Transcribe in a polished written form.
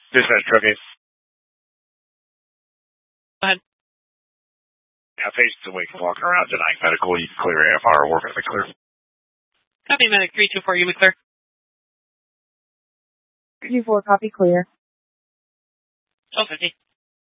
Dispatch truck is. Go ahead. Yeah, patients awake and walking around tonight. Medical, you can clear AFR. Work at the clear. Copy, medic 324, you be clear. 324, copy, clear. 1250.